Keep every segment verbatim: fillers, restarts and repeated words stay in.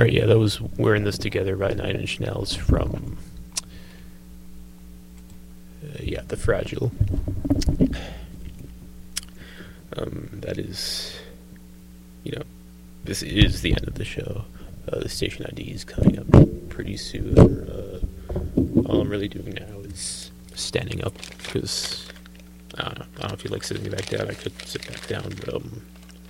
Right, yeah, that was Wearing This Together by Nine Inch Nails from, uh, yeah, The Fragile. Um, that is, you know, this is the end of the show. Uh, the station I D is coming up pretty soon. Uh, all I'm really doing now is standing up, because I don't know, I don't feel like sitting back down. I could sit back down, but um,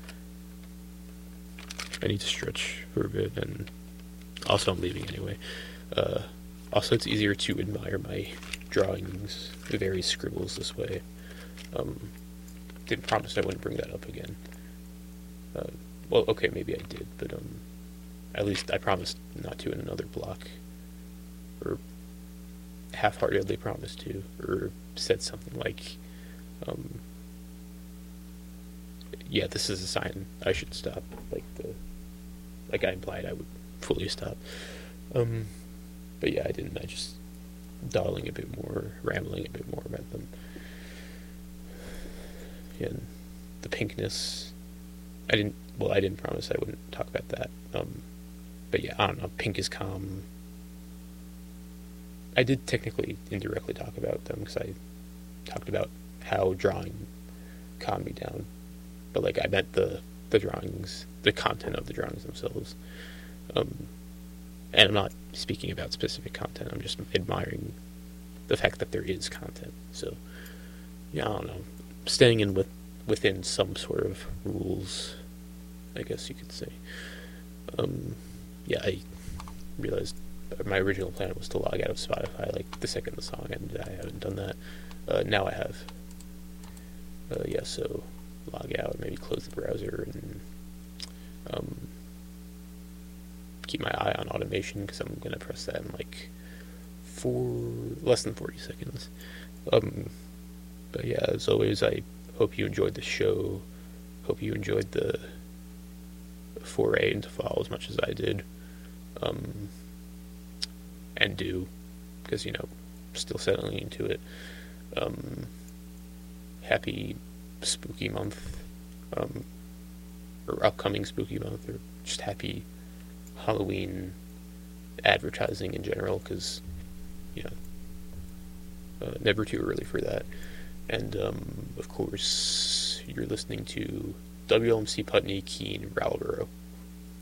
I need to stretch for a bit, and also I'm leaving anyway. Uh, also, it's easier to admire my drawings, the various scribbles this way. Um, didn't promise I wouldn't bring that up again. Uh, well, okay, maybe I did, but um, at least I promised not to in another block, or half-heartedly promised to, or said something like, um, yeah, this is a sign I should stop, like the, like I implied I would fully stop. Um, but yeah, I didn't. I just dawdling a bit more, rambling a bit more about them. Yeah, and the pinkness. I didn't. Well, I didn't promise I wouldn't talk about that. Um, but yeah, I don't know. Pink is calm. I did technically indirectly talk about them because I talked about how drawing calmed me down. But like I meant the the drawings, the content of the drawings themselves. Um, and I'm not speaking about specific content. I'm just admiring the fact that there is content. So yeah, I don't know. Staying in with within some sort of rules, I guess you could say. Um, yeah, I realized my original plan was to log out of Spotify like the second the song ended. I haven't done that. Uh, now I have. Uh, yeah, so log out, maybe close the browser, and um, keep my eye on automation, because I'm going to press that in like four, less than forty seconds. Um, but yeah, as always, I hope you enjoyed the show. Hope you enjoyed the foray into fall as much as I did. Um, and do, because, you know, still settling into it. Um, happy spooky month, um, or upcoming spooky month, or just happy Halloween advertising in general, because, you know, uh, never too early for that. And, um, of course, you're listening to W L M C Putney, Keene, Brattleboro.